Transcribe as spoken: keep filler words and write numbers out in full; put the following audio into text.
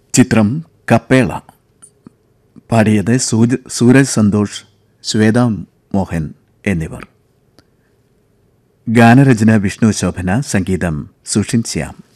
ചിത്രം കപ്പേള. പാടിയത് സൂരജ് സന്തോഷ്, ശ്വേത മോഹൻ എന്നിവർ. ഗാനരചന വിഷ്ണു ശോഭന, സംഗീതം സുഷിൻ ശ്യാം.